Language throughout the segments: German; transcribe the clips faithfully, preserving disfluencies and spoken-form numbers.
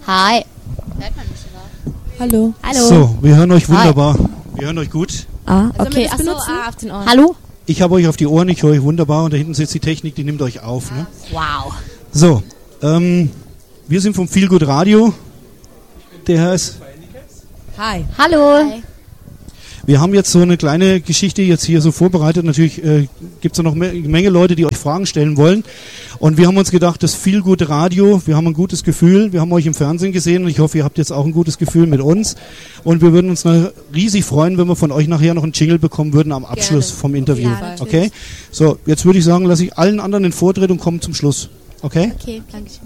Hi. Hallo. Hallo. So, wir hören euch wunderbar. Hi. Wir hören euch gut. Ah, also okay. Ach so, ah, auf den Ohren. Hallo? Ich habe euch auf die Ohren, ich höre euch wunderbar und da hinten sitzt die Technik, die nimmt euch auf. Ne? Wow. So, ähm, wir sind vom Feel Good Radio. Der Herr ist... Hi. Hallo. Hi. Wir haben jetzt so eine kleine Geschichte jetzt hier so vorbereitet. Natürlich äh, gibt es da noch eine Menge Leute, die euch Fragen stellen wollen. Und wir haben uns gedacht, das Feel Good Radio, wir haben ein gutes Gefühl. Wir haben euch im Fernsehen gesehen und ich hoffe, ihr habt jetzt auch ein gutes Gefühl mit uns. Und wir würden uns riesig freuen, wenn wir von euch nachher noch einen Jingle bekommen würden am Abschluss Gerne. vom Interview. Ja, okay? So, jetzt würde ich sagen, lasse ich allen anderen den Vortritt und komme zum Schluss. Okay? Okay, danke schön.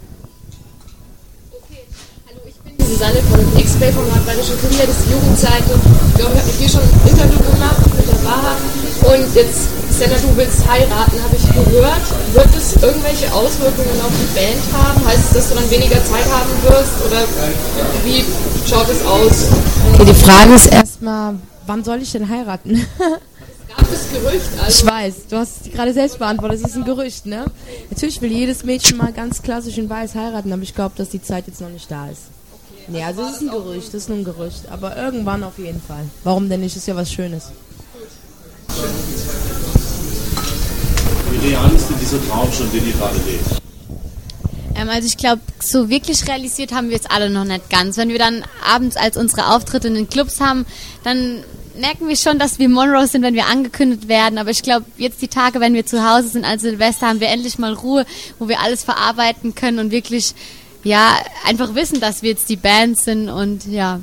Susanne von X-Play-Format Badische Kinder, das ist die Jugendzeitung. Ich glaube, ich habe mit dir schon ein Interview gemacht mit der Baha. Und jetzt, Senna, du willst heiraten, habe ich gehört. Wird es irgendwelche Auswirkungen auf die Band haben? Heißt es, dass du dann weniger Zeit haben wirst? Oder wie schaut es aus? Okay, die Frage ist erstmal, wann soll ich denn heiraten? Gab es Gerücht? Also ich weiß, du hast es gerade selbst beantwortet, es ist ein Gerücht, ne? Natürlich will jedes Mädchen mal ganz klassisch in weiß heiraten, aber ich glaube, dass die Zeit jetzt noch nicht da ist. Nee, also es ist ein Gerücht, das ist nur ein Gerücht. Aber irgendwann auf jeden Fall. Warum denn nicht? Das ist ja was Schönes. Wie real ist denn dieser Traum schon, den ihr gerade lebt? Ähm, also ich glaube, so wirklich realisiert haben wir es alle noch nicht ganz. Wenn wir dann abends als unsere Auftritte in den Clubs haben, dann merken wir schon, dass wir Monroe sind, wenn wir angekündigt werden. Aber ich glaube, jetzt die Tage, wenn wir zu Hause sind, als Silvester, haben wir endlich mal Ruhe, wo wir alles verarbeiten können und wirklich... ja, einfach wissen, dass wir jetzt die Band sind und ja.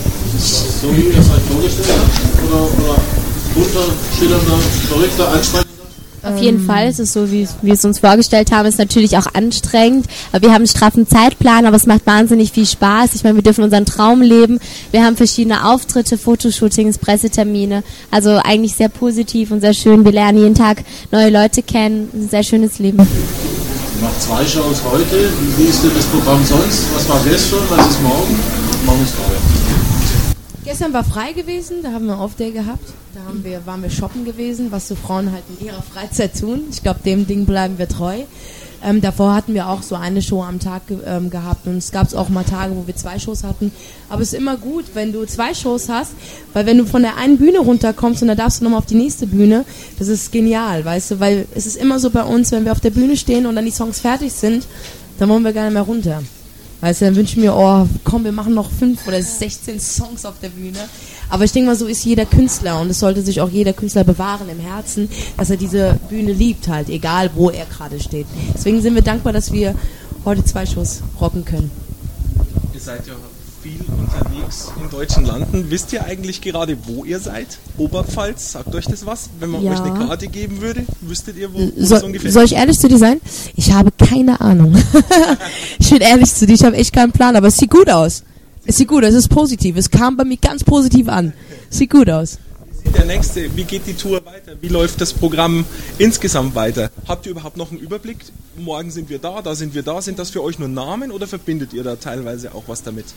So wie ihr es euch vorgestellt habt? Oder, oder bunter, schillernder, verrückter, ansprechender? Auf jeden Fall ist es so, wie wir es uns vorgestellt haben. Es ist natürlich auch anstrengend, aber wir haben einen straffen Zeitplan, aber es macht wahnsinnig viel Spaß. Ich meine, wir dürfen unseren Traum leben. Wir haben verschiedene Auftritte, Fotoshootings, Pressetermine. Also eigentlich sehr positiv und sehr schön. Wir lernen jeden Tag neue Leute kennen. Ein sehr schönes Leben. Nach zwei Shows heute, wie ist denn das Programm sonst? Was war gestern, was ist morgen? Morgen ist neu. Gestern war frei gewesen, da haben wir Off-Day gehabt. Da haben wir, waren wir shoppen gewesen, was so Frauen halt in ihrer Freizeit tun. Ich glaube, dem Ding bleiben wir treu. Ähm, davor hatten wir auch so eine Show am Tag ge- ähm, gehabt und es gab auch mal Tage, wo wir zwei Shows hatten. Aber es ist immer gut, wenn du zwei Shows hast, weil wenn du von der einen Bühne runterkommst und dann darfst du nochmal auf die nächste Bühne, das ist genial, weißt du, weil es ist immer so bei uns, wenn wir auf der Bühne stehen und dann die Songs fertig sind, dann wollen wir gar nicht mehr runter. Weißt du, dann wünsche ich mir, oh, komm, wir machen noch fünf oder sechzehn Songs auf der Bühne. Aber ich denke mal, so ist jeder Künstler und es sollte sich auch jeder Künstler bewahren im Herzen, dass er diese Bühne liebt halt, egal wo er gerade steht. Deswegen sind wir dankbar, dass wir heute zwei Shows rocken können. Ihr seid ja viel unterwegs in deutschen Landen. Wisst ihr eigentlich gerade, wo ihr seid? Oberpfalz, sagt euch das was? Wenn man Ja. euch eine Karte geben würde, wüsstet ihr, wo, wo So, das ungefähr soll ich ehrlich zu dir sein? Ich habe keine Ahnung. Ich bin ehrlich zu dir, ich habe echt keinen Plan, aber es sieht gut aus. Es sieht gut aus, es ist positiv. Es kam bei mir ganz positiv an. Es sieht gut aus. Der nächste, wie geht die Tour weiter? Wie läuft das Programm insgesamt weiter? Habt ihr überhaupt noch einen Überblick? Morgen sind wir da, da sind wir da. Sind das für euch nur Namen oder verbindet ihr da teilweise auch was damit?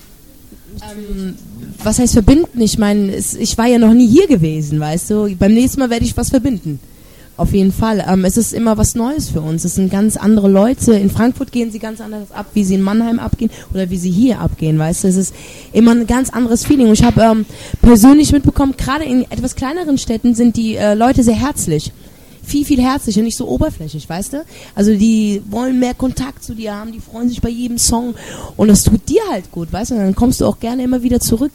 Ähm, was heißt verbinden? Ich meine, es- ich war ja noch nie hier gewesen, weißt du. Beim nächsten Mal werde ich was verbinden. Auf jeden Fall. Ähm, es ist immer was Neues für uns. Es sind ganz andere Leute. In Frankfurt gehen sie ganz anders ab, wie sie in Mannheim abgehen oder wie sie hier abgehen, weißt du. Es ist immer ein ganz anderes Feeling. Und ich habe ähm, persönlich mitbekommen, gerade in etwas kleineren Städten sind die äh, Leute sehr herzlich. Viel, viel herzlicher, nicht so oberflächlich, weißt du? Also die wollen mehr Kontakt zu dir haben, die freuen sich bei jedem Song und das tut dir halt gut, weißt du? Und dann kommst du auch gerne immer wieder zurück.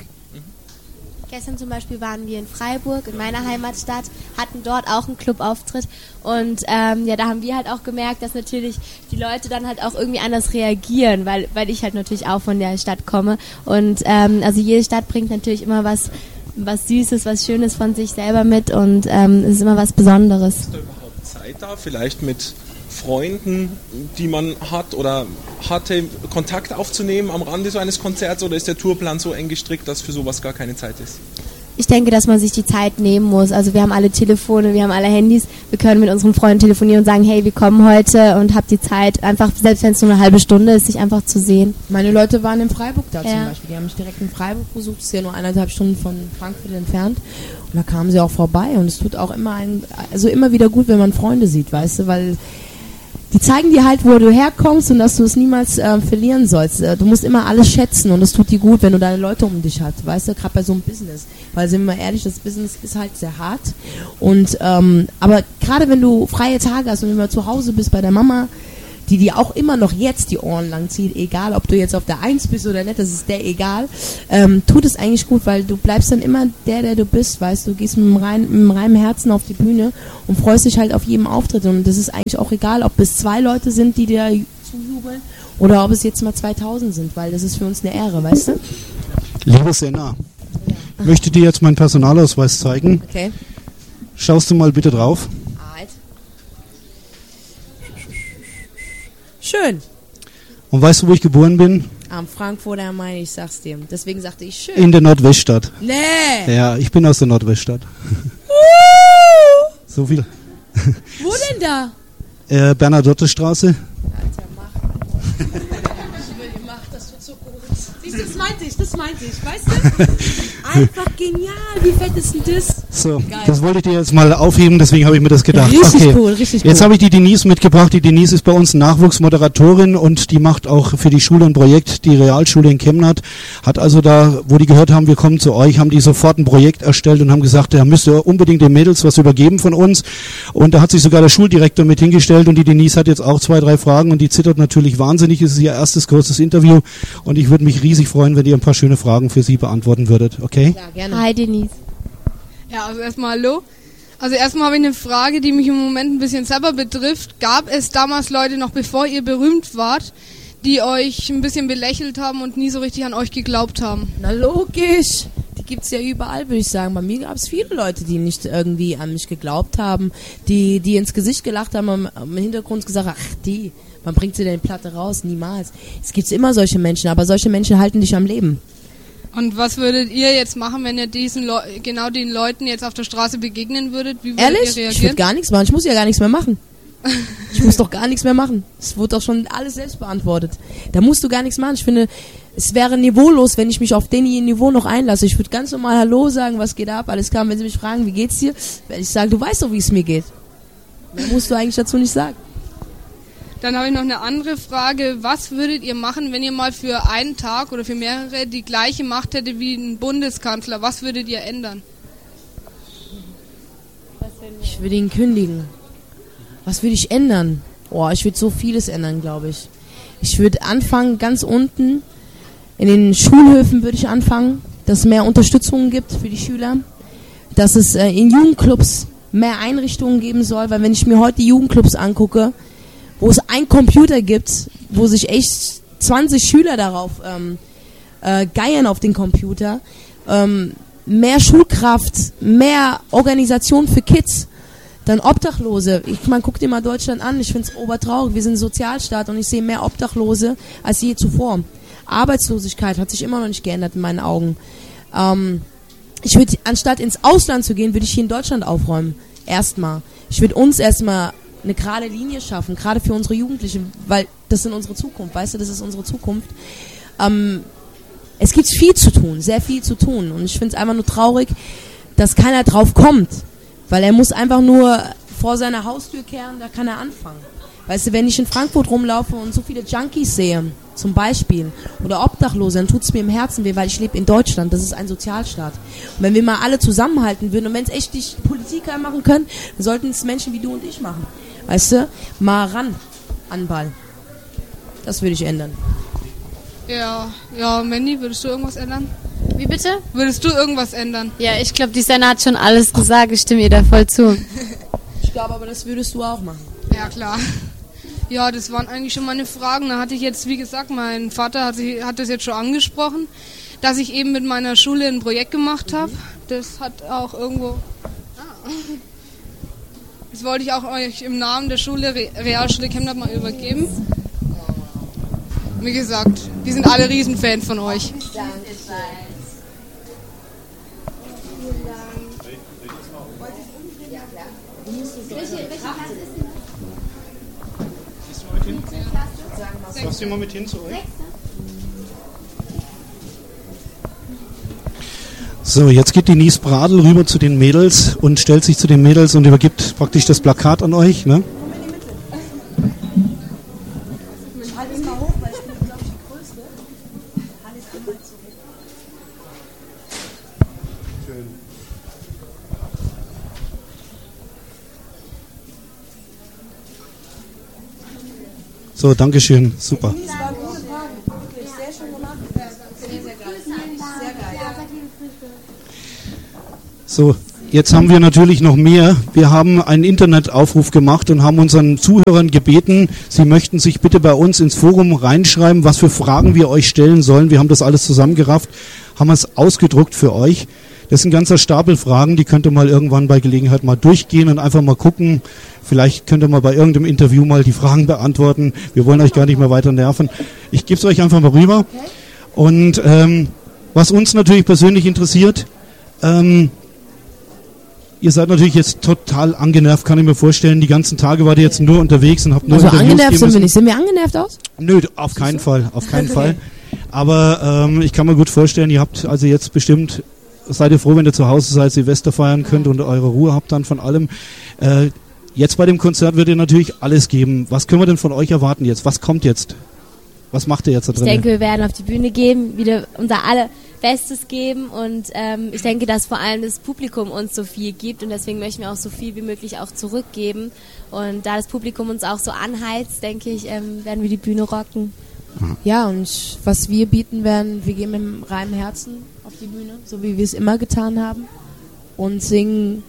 Gestern zum Beispiel waren wir in Freiburg, in meiner Heimatstadt, hatten dort auch einen Clubauftritt und ähm, ja, da haben wir halt auch gemerkt, dass natürlich die Leute dann halt auch irgendwie anders reagieren, weil weil ich halt natürlich auch von der Stadt komme und ähm, also jede Stadt bringt natürlich immer was was Süßes, was Schönes von sich selber mit und ähm, es ist immer was Besonderes. Ist da überhaupt Zeit da? Vielleicht mit Freunden, die man hat oder hatte, Kontakt aufzunehmen am Rande so eines Konzerts oder ist der Tourplan so eng gestrickt, dass für sowas gar keine Zeit ist? Ich denke, dass man sich die Zeit nehmen muss. Also wir haben alle Telefone, wir haben alle Handys. Wir können mit unseren Freunden telefonieren und sagen, hey, wir kommen heute und habt die Zeit, einfach, selbst wenn es nur eine halbe Stunde ist, sich einfach zu sehen. Meine Leute waren in Freiburg da Ja. zum Beispiel. Die haben mich direkt in Freiburg besucht. Das ist ja nur eineinhalb Stunden von Frankfurt entfernt. Und da kamen sie auch vorbei. Und es tut auch immer ein, also immer wieder gut, wenn man Freunde sieht, weißt du, weil die zeigen dir halt, wo du herkommst und dass du es niemals äh, verlieren sollst. Äh, du musst immer alles schätzen und es tut dir gut, wenn du deine Leute um dich hast, weißt du, gerade bei so einem Business. Weil, sind wir mal ehrlich, das Business ist halt sehr hart. Und ähm, aber gerade wenn du freie Tage hast und wenn du zu Hause bist bei der Mama, die dir auch immer noch jetzt die Ohren lang zieht, egal ob du jetzt auf der Eins bist oder nicht, das ist der egal, ähm, tut es eigentlich gut, weil du bleibst dann immer der, der du bist, weißt du, du gehst mit einem rein, mit einem reinen Herzen auf die Bühne und freust dich halt auf jeden Auftritt und das ist eigentlich auch egal, ob es zwei Leute sind, die dir zujubeln oder ob es jetzt mal zweitausend sind, weil das ist für uns eine Ehre, weißt du? Liebe Senna, ich möchte dir jetzt meinen Personalausweis zeigen. Okay. Schaust du mal bitte drauf. Schön. Und weißt du, wo ich geboren bin? Am Frankfurter am Main, ich sag's dir. Deswegen sagte ich schön. In der Nordweststadt. Nee. Ja, ich bin aus der Nordweststadt. So viel. Wo denn da? Äh, Bernadottestraße. Alter, mach. Ich will die Macht, das wird so gut. Siehst du, das meinte ich, das meinte ich, weißt du? Einfach genial, wie fett ist denn das? So, Geil. das wollte ich dir jetzt mal aufheben, deswegen habe ich mir das gedacht. Richtig okay. cool, richtig cool. Jetzt habe ich die Denise mitgebracht. Die Denise ist bei uns Nachwuchsmoderatorin und die macht auch für die Schule ein Projekt, die Realschule in Chemnat. Hat also da, wo die gehört haben, wir kommen zu euch, haben die sofort ein Projekt erstellt und haben gesagt, da müsst ihr unbedingt den Mädels was übergeben von uns. Und da hat sich sogar der Schuldirektor mit hingestellt und die Denise hat jetzt auch zwei, drei Fragen und die zittert natürlich wahnsinnig. Es ist ihr erstes großes Interview und ich würde mich riesig freuen, wenn ihr ein paar schöne Fragen für sie beantworten würdet. Okay? Ja, gerne. Hi Denise. Ja, also erstmal hallo. Also erstmal habe ich eine Frage, die mich im Moment ein bisschen selber betrifft. Gab es damals Leute, noch bevor ihr berühmt wart, die euch ein bisschen belächelt haben und nie so richtig an euch geglaubt haben? Na logisch. Die gibt's ja überall, würde ich sagen. Bei mir gab es viele Leute, die nicht irgendwie an mich geglaubt haben, die die ins Gesicht gelacht haben, am, am Hintergrund gesagt, ach die, wann bringt sie denn die Platte raus? Niemals. Es gibt immer solche Menschen, aber solche Menschen halten dich am Leben. Und was würdet ihr jetzt machen, wenn ihr diesen Leu- genau den Leuten jetzt auf der Straße begegnen würdet? Wie würdet Ehrlich? ihr Ich würde reagieren? gar nichts machen. Ich muss ja gar nichts mehr machen. Ich muss doch gar nichts mehr machen. Es wurde doch schon alles selbst beantwortet. Da musst du gar nichts machen. Ich finde, es wäre niveaulos, wenn ich mich auf den Niveau noch einlasse. Ich würde ganz normal Hallo sagen, was geht ab, alles klar. Wenn sie mich fragen, wie geht's dir, werde ich sagen, du weißt doch, wie es mir geht. Mehr musst du eigentlich dazu nicht sagen. Dann habe ich noch eine andere Frage. Was würdet ihr machen, wenn ihr mal für einen Tag oder für mehrere die gleiche Macht hättet wie ein Bundeskanzler? Was würdet ihr ändern? Ich würde ihn kündigen. Was würde ich ändern? Oh, ich würde so vieles ändern, glaube ich. Ich würde anfangen ganz unten. In den Schulhöfen würde ich anfangen, dass es mehr Unterstützung gibt für die Schüler. Dass es äh, in Jugendclubs mehr Einrichtungen geben soll. Weil wenn ich mir heute die Jugendclubs angucke, wo es einen Computer gibt, wo sich echt zwanzig Schüler darauf ähm, äh, geiern auf den Computer, ähm, mehr Schulkraft, mehr Organisation für Kids, dann Obdachlose. Ich, man guckt dir mal Deutschland an, ich finde es obertraurig, wir sind ein Sozialstaat und ich sehe mehr Obdachlose als je zuvor. Arbeitslosigkeit hat sich immer noch nicht geändert in meinen Augen. Ähm, ich würde, anstatt ins Ausland zu gehen, würde ich hier in Deutschland aufräumen. Erstmal. Ich würde uns erstmal eine gerade Linie schaffen, gerade für unsere Jugendlichen, weil das ist unsere Zukunft, weißt du, das ist unsere Zukunft. Ähm, es gibt viel zu tun, sehr viel zu tun und ich finde es einfach nur traurig, dass keiner drauf kommt, weil er muss einfach nur vor seiner Haustür kehren, da kann er anfangen. Weißt du, wenn ich in Frankfurt rumlaufe und so viele Junkies sehe, zum Beispiel, oder Obdachlose, dann tut es mir im Herzen weh, weil ich lebe in Deutschland, das ist ein Sozialstaat. Und wenn wir mal alle zusammenhalten würden und wenn es echt die Politiker machen können, dann sollten es Menschen wie du und ich machen. Weißt du, mal ran an den Ball. Das würde ich ändern. Ja, ja, Mandy, würdest du irgendwas ändern? Wie bitte? Würdest du irgendwas ändern? Ja, ich glaube, die Senna hat schon alles gesagt. Ich stimme ihr da voll zu. Ich glaube aber, das würdest du auch machen. Ja, klar. Ja, das waren eigentlich schon meine Fragen. Da hatte ich jetzt, wie gesagt, mein Vater hat, sich, hat das jetzt schon angesprochen, dass ich eben mit meiner Schule ein Projekt gemacht habe. Das hat auch irgendwo... Ah. Das wollte ich auch euch im Namen der Schule, Re- Realschule Chemnat, mal übergeben. Wie gesagt, die sind alle Riesenfans von euch. Darfst du mal mit hin zu euch? So, jetzt geht Denise Bradl rüber zu den Mädels und stellt sich zu den Mädels und übergibt praktisch das Plakat an euch. Ne? Halt es mal hoch, weil ich bin, glaube ich, die Größte. Halt es mal so hoch. Schön. So, Dankeschön, super. Das war eine gute Frage. Wirklich, sehr schön gemacht. Sehr, sehr geil. Sehr geil. So, jetzt haben wir natürlich noch mehr. Wir haben einen Internetaufruf gemacht und haben unseren Zuhörern gebeten, sie möchten sich bitte bei uns ins Forum reinschreiben, was für Fragen wir euch stellen sollen. Wir haben das alles zusammengerafft, haben es ausgedruckt für euch. Das ist ein ganzer Stapel Fragen, die könnt ihr mal irgendwann bei Gelegenheit mal durchgehen und einfach mal gucken. Vielleicht könnt ihr mal bei irgendeinem Interview mal die Fragen beantworten. Wir wollen euch gar nicht mehr weiter nerven. Ich gebe es euch einfach mal rüber. Und ähm, was uns natürlich persönlich interessiert, ähm, ihr seid natürlich jetzt total angenervt, kann ich mir vorstellen. Die ganzen Tage wart ihr jetzt nur unterwegs und habt nur Also Interviews angenervt geben sind wir müssen. nicht. Sind wir angenervt aus? Nö, auf keinen Fall, auf keinen Fall. Aber ähm, ich kann mir gut vorstellen, ihr habt also jetzt bestimmt, seid ihr froh, wenn ihr zu Hause seid, Silvester feiern könnt und eure Ruhe habt dann von allem. Äh, jetzt bei dem Konzert wird ihr natürlich alles geben. Was können wir denn von euch erwarten jetzt? Was kommt jetzt? Was macht ihr jetzt da Ich drin? denke, wir werden auf die Bühne gehen, wieder unser aller Bestes geben und ähm, ich denke, dass vor allem das Publikum uns so viel gibt und deswegen möchten wir auch so viel wie möglich auch zurückgeben und da das Publikum uns auch so anheizt, denke ich, ähm, werden wir die Bühne rocken. Ja, und was wir bieten werden, wir gehen mit dem reinen Herzen auf die Bühne, so wie wir es immer getan haben und singen,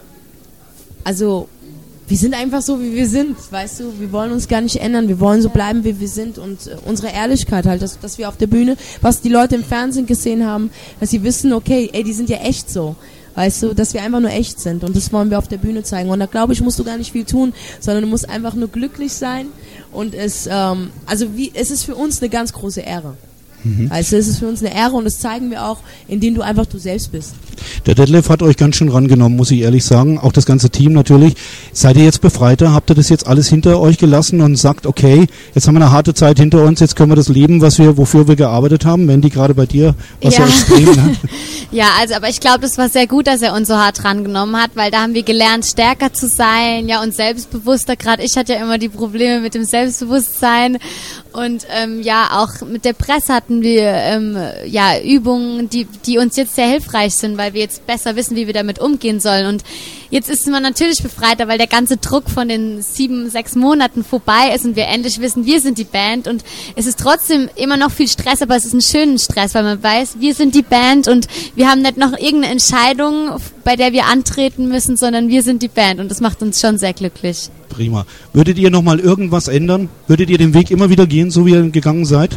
also wir sind einfach so, wie wir sind, weißt du, wir wollen uns gar nicht ändern, wir wollen so bleiben, wie wir sind und äh, unsere Ehrlichkeit halt, dass, dass wir auf der Bühne, was die Leute im Fernsehen gesehen haben, dass sie wissen, okay, ey, die sind ja echt so, weißt du, dass wir einfach nur echt sind und das wollen wir auf der Bühne zeigen und da glaube ich, musst du gar nicht viel tun, sondern du musst einfach nur glücklich sein und es, ähm, also wie, es ist für uns eine ganz große Ehre. Mhm. Also es ist für uns eine Ehre und das zeigen wir auch, indem du einfach du selbst bist. Der Detlef hat euch ganz schön rangenommen, muss ich ehrlich sagen. Auch das ganze Team natürlich. Seid ihr jetzt befreiter? Habt ihr das jetzt alles hinter euch gelassen und sagt, okay, jetzt haben wir eine harte Zeit hinter uns, jetzt können wir das leben, was wir, wofür wir gearbeitet haben? Mandy, gerade bei dir, was ja, Ja. extrem, ne? Ja, also, aber ich glaube, das war sehr gut, dass er uns so hart drangenommen hat, weil da haben wir gelernt, stärker zu sein, ja, und selbstbewusster. Gerade ich hatte ja immer die Probleme mit dem Selbstbewusstsein und ähm, ja, auch mit der Presse hatten wir ähm, ja Übungen, die die uns jetzt sehr hilfreich sind, weil wir jetzt besser wissen, wie wir damit umgehen sollen. Und jetzt ist man natürlich befreiter, weil der ganze Druck von den sieben, sechs Monaten vorbei ist und wir endlich wissen, wir sind die Band. Und es ist trotzdem immer noch viel Stress, aber es ist ein schöner Stress, weil man weiß, wir sind die Band und wir haben nicht noch irgendeine Entscheidung, bei der wir antreten müssen, sondern wir sind die Band und das macht uns schon sehr glücklich. Prima. Würdet ihr nochmal irgendwas ändern? Würdet ihr den Weg immer wieder gehen, so wie ihr gegangen seid?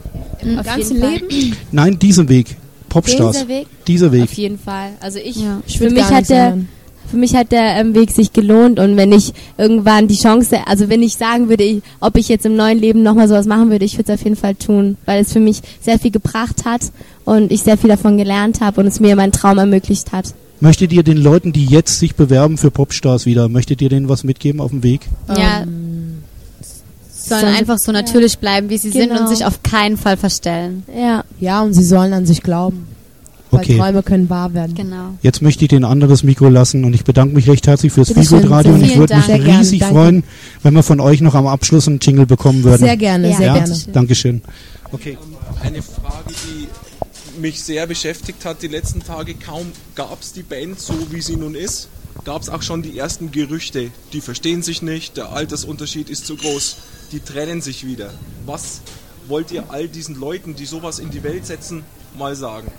Im Auf ganzen Leben? Nein, diesen Weg. Popstars. Dieser Weg? Dieser Weg. Auf jeden Fall. Also ich, Ja. Ich für würd mich gar hat nichts der, ändern. für mich hat der ähm, Weg sich gelohnt und wenn ich irgendwann die Chance, also wenn ich sagen würde, ich, ob ich jetzt im neuen Leben nochmal sowas machen würde, ich würde es auf jeden Fall tun, weil es für mich sehr viel gebracht hat und ich sehr viel davon gelernt habe und es mir meinen Traum ermöglicht hat. Möchtet ihr den Leuten, die jetzt sich bewerben für Popstars wieder, möchtet ihr denen was mitgeben auf dem Weg? Ja, Ähm, sollen sollen- einfach so natürlich bleiben, wie sie sind Genau. und sich auf keinen Fall verstellen. Ja. ja, und sie sollen an sich glauben. Weil Okay. Träume können wahr werden. Genau. Jetzt möchte ich den anderen das Mikro lassen und ich bedanke mich recht herzlich fürs Bitte schön, Feelgood-Radio und ich vielen würde mich Dank. Sehr gern, riesig danke. freuen, wenn wir von euch noch am Abschluss einen Jingle bekommen würden. Sehr gerne, Ja. sehr ja? gerne. Dankeschön. Okay. Eine Frage, die mich sehr beschäftigt hat die letzten Tage. Kaum gab es die Band so, wie sie nun ist, gab es auch schon die ersten Gerüchte. Die verstehen sich nicht, der Altersunterschied ist zu groß, die trennen sich wieder. Was wollt ihr all diesen Leuten, die sowas in die Welt setzen, mal sagen?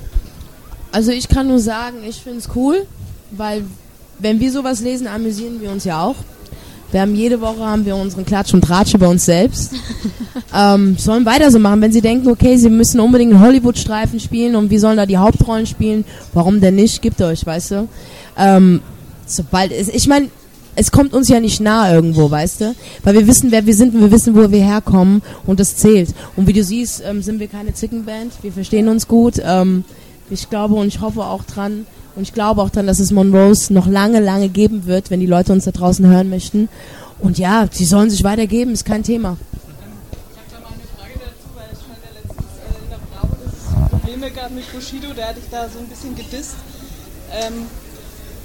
Also ich kann nur sagen, ich finde es cool, weil wenn wir sowas lesen, amüsieren wir uns ja auch. Wir haben jede Woche haben wir unseren Klatsch und Tratsch über uns selbst. ähm, sollen weiter so machen, wenn sie denken, okay, sie müssen unbedingt einen Hollywood-Streifen spielen und wir sollen da die Hauptrollen spielen, warum denn nicht? Gibt euch, weißt du? Ähm, sobald es, ich meine, es kommt uns ja nicht nah irgendwo, weißt du? Weil wir wissen, wer wir sind und wir wissen, wo wir herkommen und das zählt. Und wie du siehst, ähm, sind wir keine Zickenband, wir verstehen uns gut. Ähm, ich glaube und ich hoffe auch dran und ich glaube auch dran, dass es Monroes noch lange, lange geben wird, wenn die Leute uns da draußen hören möchten. Und ja, sie sollen sich weitergeben, ist kein Thema. Ich habe da mal eine Frage dazu, weil es scheint ja letztens äh, in der Bravo, dass es Probleme gab mit Bushido, der hat dich da so ein bisschen gedisst. Ähm,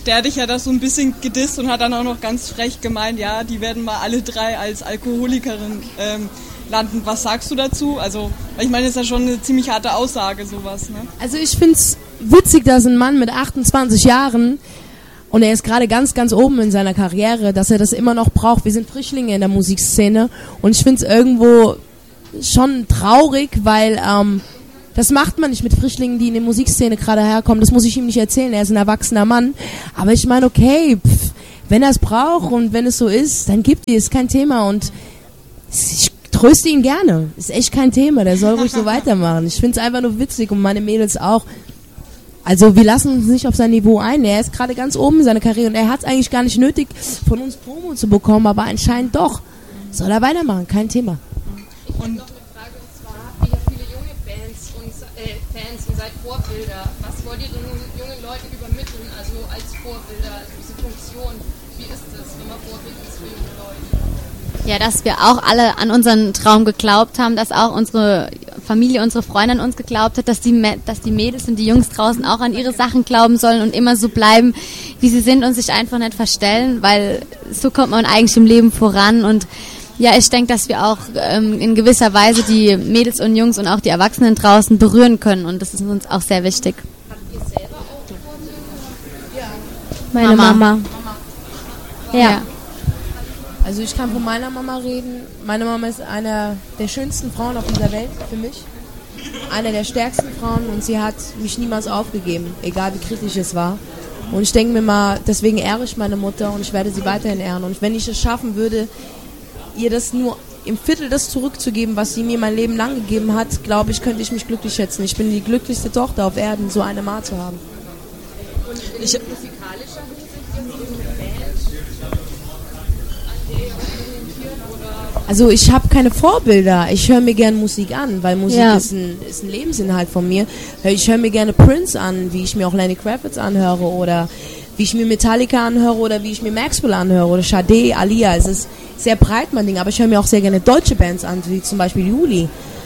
der hat dich ja da so ein bisschen gedisst und hat dann auch noch ganz frech gemeint, ja, die werden mal alle drei als Alkoholikerin ähm, landen. Was sagst du dazu? Also, ich meine, das ist ja schon eine ziemlich harte Aussage, sowas, ne? Also ich finde es witzig, dass ein Mann mit achtundzwanzig Jahren, und er ist gerade ganz, ganz oben in seiner Karriere, dass er das immer noch braucht. Wir sind Frischlinge in der Musikszene und ich finde es irgendwo schon traurig, weil ähm, das macht man nicht mit Frischlingen, die in der Musikszene gerade herkommen. Das muss ich ihm nicht erzählen, er ist ein erwachsener Mann. Aber ich meine, okay, pff, wenn er es braucht und wenn es so ist, dann gibt ihr, ist kein Thema. Und ich tröste ihn gerne, ist echt kein Thema, der soll ruhig so weitermachen. Ich finde es einfach nur witzig und meine Mädels auch. Also wir lassen uns nicht auf sein Niveau ein. Er ist gerade ganz oben in seiner Karriere und er hat es eigentlich gar nicht nötig, von uns Promo zu bekommen, aber anscheinend doch. Soll er weitermachen, kein Thema. Ich habe noch eine Frage, und zwar habt ihr ja viele junge Bands und, äh, Fans und seid Vorbilder. Was wollt ihr denn nun jungen Leuten übermitteln, also als Vorbilder, also diese Funktion? Wie ist das, wenn man Vorbild ist für junge Leute? Ja, dass wir auch alle an unseren Traum geglaubt haben, dass auch unsere Familie, unsere Freunde an uns geglaubt hat, dass die, dass die Mädels und die Jungs draußen auch an ihre Sachen glauben sollen und immer so bleiben, wie sie sind und sich einfach nicht verstellen, weil so kommt man eigentlich im Leben voran. Und ja, ich denke, dass wir auch ähm, in gewisser Weise die Mädels und Jungs und auch die Erwachsenen draußen berühren können und das ist uns auch sehr wichtig. Habt ihr selber auch Vorbilder? Ja. Meine Mama. Mama. Ja. ja. Also ich kann von meiner Mama reden. Meine Mama ist eine der schönsten Frauen auf dieser Welt für mich. Eine der stärksten Frauen und sie hat mich niemals aufgegeben, egal wie kritisch es war. Und ich denke mir mal, deswegen ehre ich meine Mutter und ich werde sie weiterhin ehren. Und wenn ich es schaffen würde, ihr das nur im Viertel das zurückzugeben, was sie mir mein Leben lang gegeben hat, glaube ich, könnte ich mich glücklich schätzen. Ich bin die glücklichste Tochter auf Erden, so eine Ma zu haben. Und in Ich- musikalischer Hinsicht jetzt irgendeine Band, an der ihr euch orientiert oder? Also ich habe keine Vorbilder. Ich höre mir gerne Musik an, weil Musik Ja. ist, ein, ist ein Lebensinhalt von mir. Ich höre mir gerne Prince an, wie ich mir auch Lenny Kravitz anhöre oder wie ich mir Metallica anhöre oder wie ich mir Maxwell anhöre oder Sade, Alia. Es ist sehr breit mein Ding, aber ich höre mir auch sehr gerne deutsche Bands an, wie zum Beispiel Juli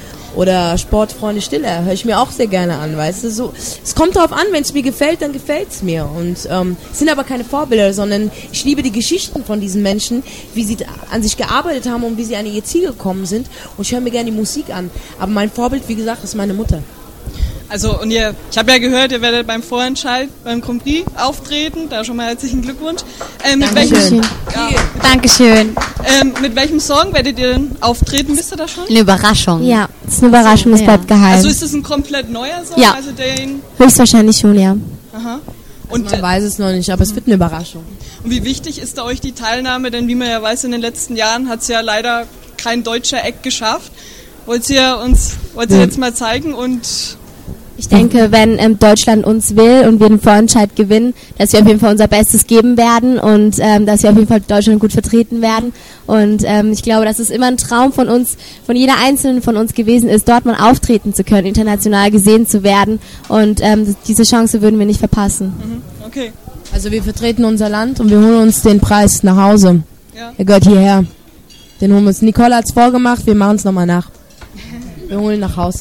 oder Sportfreunde Stille. Höre ich mir auch sehr gerne an, weißt du. So, es kommt darauf an, wenn es mir gefällt, dann gefällt es mir. Und ähm, es sind aber keine Vorbilder, sondern ich liebe die Geschichten von diesen Menschen, wie sie an sich gearbeitet haben und wie sie an ihr Ziel gekommen sind. Und ich höre mir gerne die Musik an. Aber mein Vorbild, wie gesagt, ist meine Mutter. Also, und ihr, ich habe ja gehört, ihr werdet beim Vorentscheid beim Grand Prix auftreten. Da schon mal herzlichen Glückwunsch. Ähm, mit, welchem, ja, Dankeschön. ähm, mit welchem Song werdet ihr denn auftreten? Wisst ihr das schon? Eine Überraschung. Ja, das ist eine Überraschung, das Ja. bleibt geheim. Also ist es ein komplett neuer Song? Ja. Also den, Höchstwahrscheinlich schon, ja. aha. Und Und, man weiß es noch nicht, aber es wird eine Überraschung. und wie wichtig ist da euch die Teilnahme? Denn wie man ja weiß, in den letzten Jahren hat es ja leider kein deutscher Act geschafft. Wollt ihr uns wollt ihr Ja. jetzt mal zeigen und Ich denke, wenn ähm, Deutschland uns will und wir den Vorentscheid gewinnen, dass wir auf jeden Fall unser Bestes geben werden und ähm, dass wir auf jeden Fall Deutschland gut vertreten werden. Und ähm, ich glaube, dass es immer ein Traum von uns, von jeder Einzelnen von uns gewesen ist, dort mal auftreten zu können, international gesehen zu werden. Und ähm, diese Chance würden wir nicht verpassen. mhm, okay. Also wir vertreten unser Land und wir holen uns den Preis nach Hause. Ja. Er gehört hierher. Den holen wir uns. Nicole hat es vorgemacht, wir machen es nochmal nach. Wir holen ihn nach Haus.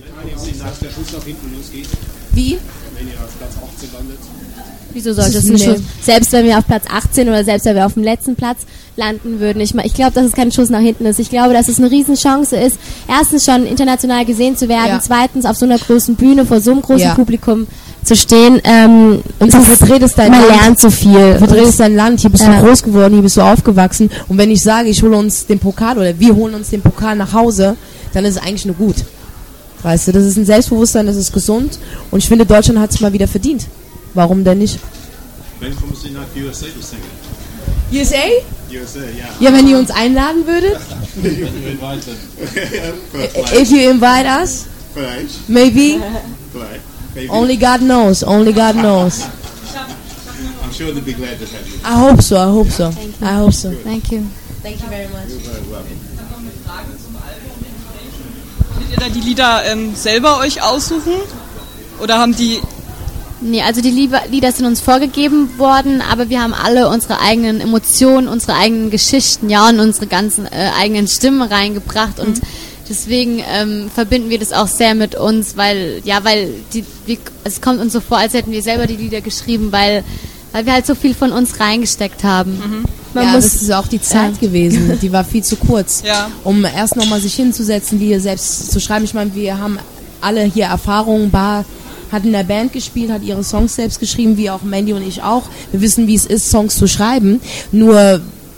Dass der Schuss nach hinten losgeht, Wie? wenn ihr auf Platz achtzehn landet. Wieso sollte Das es ist ein nee. Schuss? Selbst wenn wir auf Platz achtzehn oder selbst wenn wir auf dem letzten Platz landen würden. Ich, ich glaube, dass es kein Schuss nach hinten ist. Ich glaube, dass es eine Riesenchance ist, erstens schon international gesehen zu werden, Ja. zweitens auf so einer großen Bühne vor so einem großen Ja. Publikum zu stehen. Ähm, Und du vertretest dein man Land. lernt so viel. Du vertretest dein Land, hier bist Ja. du groß geworden, hier bist du aufgewachsen. Und wenn ich sage, ich hole uns den Pokal oder wir holen uns den Pokal nach Hause, dann ist es eigentlich nur gut. Weißt du, das ist ein Selbstbewusstsein, das ist gesund. Und ich finde, Deutschland hat es mal wieder verdient. Warum denn nicht? Wenn kommen Sie nach U S A zu singen? U S A? U S A, ja. Ja, wenn ihr uns einladen würdet. Vielleicht. If you invite us, Vielleicht. maybe. Vielleicht. Maybe. Only God knows, only God knows. I'm sure they'd be glad to have you. I hope so, I hope so. I hope so. Thank you. Thank you very much. You're very welcome. Könnt ihr da die Lieder ähm, selber euch aussuchen? Oder haben die... Nee, also die Liebe- Lieder sind uns vorgegeben worden, aber wir haben alle unsere eigenen Emotionen, unsere eigenen Geschichten, ja, und unsere ganzen äh, eigenen Stimmen reingebracht und deswegen ähm, verbinden wir das auch sehr mit uns, weil, ja, weil die, wir, es kommt uns so vor, als hätten wir selber die Lieder geschrieben, weil weil wir halt so viel von uns reingesteckt haben. Mhm. Man ja, muss das ist auch die Zeit ja. gewesen, die war viel zu kurz, ja. um erst nochmal sich hinzusetzen, wie selbst zu schreiben. Ich meine, wir haben alle hier Erfahrungen, Bar hat in der Band gespielt, hat ihre Songs selbst geschrieben, wie auch Mandy und ich auch. Wir wissen, wie es ist, Songs zu schreiben. Nur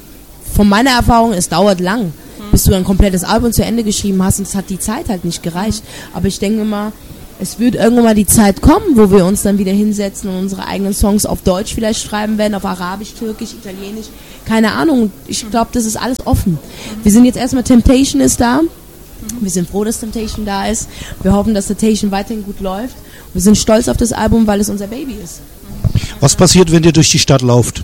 von meiner Erfahrung, es dauert lang, mhm. bis du ein komplettes Album zu Ende geschrieben hast, und es hat die Zeit halt nicht gereicht. Aber ich denke mal, es wird irgendwann mal die Zeit kommen, wo wir uns dann wieder hinsetzen und unsere eigenen Songs auf Deutsch vielleicht schreiben werden, auf Arabisch, Türkisch, Italienisch, keine Ahnung. Ich glaube, das ist alles offen. Wir sind jetzt erstmal, Temptation ist da. Wir sind froh, dass Temptation da ist. Wir hoffen, dass Temptation weiterhin gut läuft. Wir sind stolz auf das Album, weil es unser Baby ist. Was passiert, wenn ihr durch die Stadt lauft?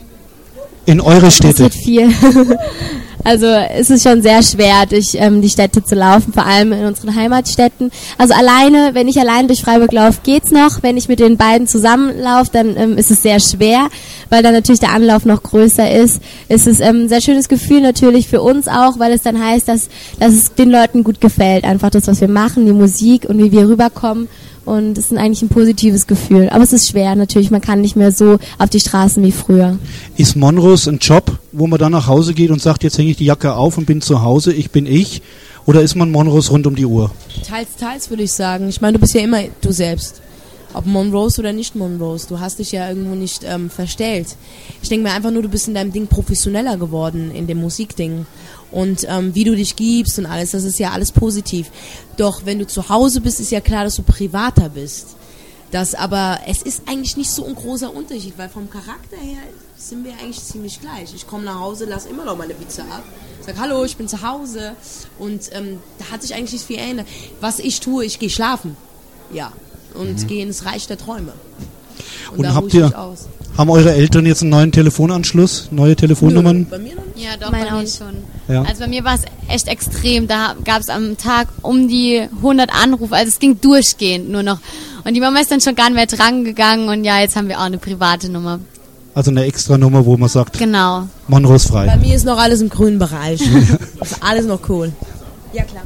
In eure Städte? Es passiert viel. Also es ist schon sehr schwer, durch ähm, die Städte zu laufen, vor allem in unseren Heimatstädten. Also alleine, wenn ich allein durch Freiburg laufe, geht's noch. Wenn ich mit den beiden zusammenlaufe, dann ähm, ist es sehr schwer, weil dann natürlich der Anlauf noch größer ist. Es ist ähm, ein sehr schönes Gefühl natürlich für uns auch, weil es dann heißt, dass, dass es den Leuten gut gefällt. Einfach das, was wir machen, die Musik und wie wir rüberkommen. Und es ist eigentlich ein positives Gefühl. Aber es ist schwer natürlich, man kann nicht mehr so auf die Straßen wie früher. Ist Monrose ein Job, wo man dann nach Hause geht und sagt, jetzt hänge ich die Jacke auf und bin zu Hause, ich bin ich? Oder ist man Monrose rund um die Uhr? Teils, teils würde ich sagen. Ich meine, du bist ja immer du selbst. Ob Monrose oder nicht Monrose. Du hast dich ja irgendwo nicht ähm, verstellt. Ich denke mir einfach nur, du bist in deinem Ding professioneller geworden, in dem Musikding. Und ähm, wie du dich gibst und alles, das ist ja alles positiv. Doch wenn du zu Hause bist, ist ja klar, dass du privater bist. Das aber, es ist eigentlich nicht so ein großer Unterschied, weil vom Charakter her sind wir eigentlich ziemlich gleich. Ich komme nach Hause, lass immer noch meine Pizza ab, sag hallo, ich bin zu Hause, und ähm, da hat sich eigentlich nicht viel geändert. Was ich tue, ich gehe schlafen, ja, und mhm. gehe ins Reich der Träume. Und, und da habt ihr, aus. haben eure Eltern jetzt einen neuen Telefonanschluss, neue Telefonnummern? Nö, bei mir noch nicht. Ja, doch, Mein bei mir auch. schon. Ja. Also bei mir war es echt extrem. Da gab es am Tag um die hundert Anrufe. Also es ging durchgehend nur noch. Und die Mama ist dann schon gar nicht mehr dran gegangen. Und ja, jetzt haben wir auch eine private Nummer. Also eine extra Nummer, wo man sagt, genau. Monrose frei. Bei mir ist noch alles im grünen Bereich. Das ist alles noch cool. Ja, klar.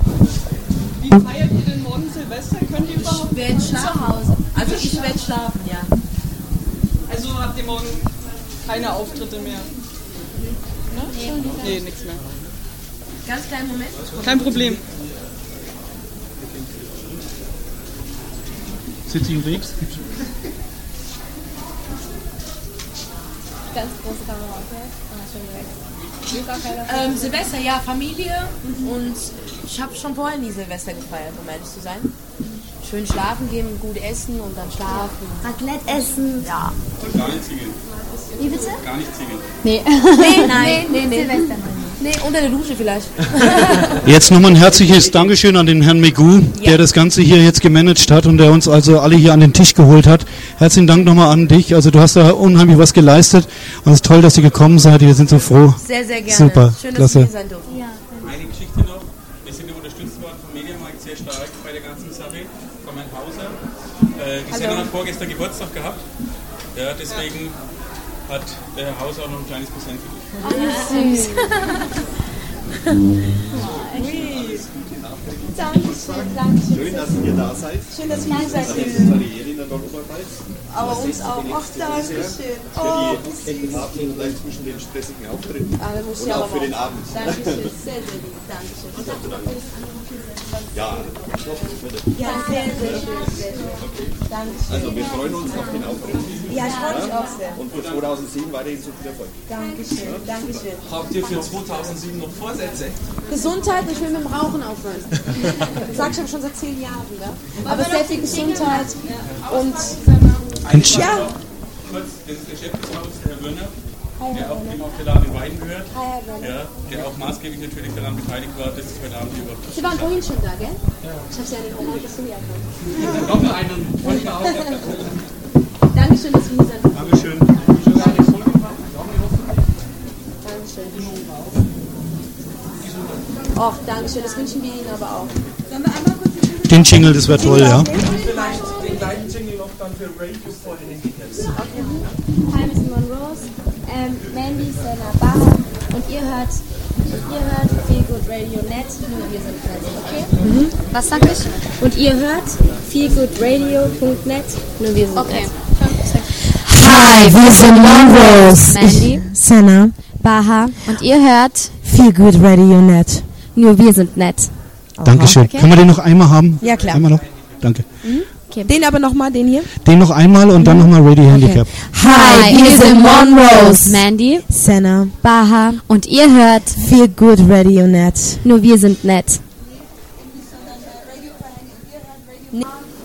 Wie feiert ihr denn morgen Silvester? Könnt ihr überhaupt Ich werde schlafen. Zu Hause. Also ich werde schlafen, ja. Also habt ihr morgen keine Auftritte mehr? Ne? Nee, nee, nichts mehr. Ganz kleinen Moment. Kein Problem. Sitting Weeks. Ganz große Kamera, okay? Ähm, Silvester, ja, Familie, und ich habe schon vorher nie Silvester gefeiert, um ehrlich zu sein. Schön schlafen gehen, gut essen und dann schlafen. Raclette essen. Ja. Und gar nicht singen. Wie bitte? Gar nicht singen. Nee. Nee, Nein. nee, nee, nee. Silvester. Nee, unter der Dusche vielleicht. Jetzt nochmal ein herzliches Dankeschön an den Herrn Megu, der Ja. das Ganze hier jetzt gemanagt hat und der uns also alle hier an den Tisch geholt hat. Herzlichen Dank nochmal an dich. Also du hast da unheimlich was geleistet und es ist toll, dass ihr gekommen seid. Wir sind so froh. Sehr, sehr gerne. Super, Schön, dass klasse. wir hier sein durften. Ja. Eine Geschichte noch. Wir sind ja unterstützt worden vom Mediamarkt sehr stark bei der ganzen Sache. Von Herrn Hauser. Äh, die Sendung hat vorgestern Geburtstag gehabt. Ja, deswegen hat der Herr Hauser auch noch ein kleines Präsent für dich. Süß. Dankeschön, Dankeschön. Schön, dass ihr da seid. Schön, dass ihr hier seid. Das ist Karriere in der Doppelarbeit. Aber uns auch. Ach, Dankeschön. Für die echten Taten und gleich zwischen den stressigen Auftritten. Ah, da muss Und ich auch aber für den auch. Abend. Dankeschön, sehr, sehr lieb. Dankeschön. Und danke für das Anrufen. Ja, ich hoffe, es wird. Ja, sehr, sehr schön. Sehr schön. Dankeschön. Also wir freuen uns auf den Auftritt. Ja, ich freue mich auch sehr. Und für zweitausendsieben weiterhin so viel Erfolg. Dankeschön, Dankeschön. Habt ihr für zweitausendsieben noch Vorsätze? Gesundheit, ich will mit dem Rauchen aufhören. Das sag ich aber schon seit zehn Jahren, gell? Aber sehr viel Gesundheit und Ein Sch- ja. Kurz, das ist der Chef des Hauses, der Herr Wörner, der auch dem auch der Laden in Weiden gehört. Ja, der auch maßgeblich natürlich daran beteiligt war, dass es heute Abend hier überhaupt Sie waren vorhin schon da, gell? Ich hab's ja an den Ohren gesehen erkannt. noch einen vollen auch. Dankeschön, dass wir hier sind. Dankeschön. Dankeschön. Och, Dankeschön, das wünschen wir Ihnen aber auch. Den Jingle, das wäre toll, ja. Vielleicht den gleichen Jingle noch dann für Radio vor den Kickers. Hi, Miss Monrose, ähm, Mandy, Senna, Baha, und ihr hört, ihr hört Feel Good Radio Net, nur wir sind fest, okay? Mhm. Was sag ich? Und ihr hört feelgoodradio punkt net, nur wir sind Okay. fest. Hi, wir sind Monrose. Mandy, Senna. Baha. Und ihr hört Feel Good Radio Net. Nur wir sind nett. Dankeschön. Okay. Können wir den noch einmal haben? Ja, klar. Einmal noch? Danke. Okay. Den aber nochmal, den hier. Den noch einmal und dann nochmal Radio Handicap. Hi, wir sind Monrose. Mandy, Senna. Baha. Und ihr hört Feel Good Radio Net. Nur wir sind nett.